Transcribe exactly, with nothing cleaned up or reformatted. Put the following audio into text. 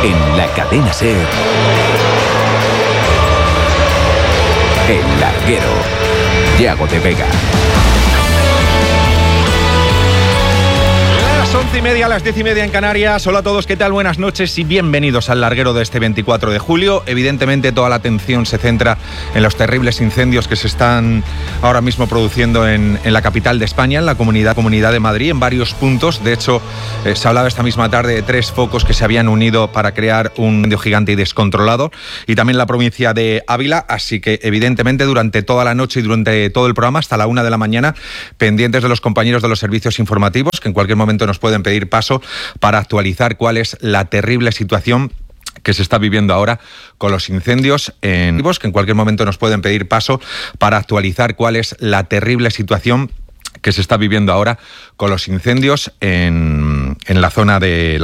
En la cadena SER, El Larguero, Yago de Vega. once y media, a las diez y media en Canarias. Hola a todos, ¿qué tal? Buenas noches y bienvenidos al Larguero de este veinticuatro de julio. Evidentemente toda la atención se centra en los terribles incendios que se están ahora mismo produciendo en, en la capital de España, en la comunidad, comunidad de Madrid, en varios puntos. De hecho, eh, se hablaba esta misma tarde de tres focos que se habían unido para crear un incendio gigante y descontrolado, y también la provincia de Ávila. Así que evidentemente durante toda la noche y durante todo el programa, hasta la una de la mañana, pendientes de los compañeros de los servicios informativos, que en cualquier momento nos pueden pedir paso para actualizar cuál es la terrible situación que se está viviendo ahora con los incendios en que en cualquier momento nos pueden pedir paso para actualizar cuál es la terrible situación que se está viviendo ahora con los incendios en, en la zona de la